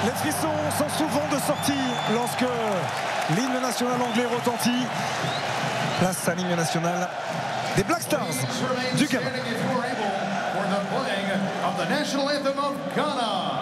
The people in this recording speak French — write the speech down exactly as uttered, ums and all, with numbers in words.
Les frissons sont souvent de sortie lorsque l'hymne national anglais retentit. Place à l'hymne national des Black Stars du Ghana. For the playing of the national anthem of Ghana.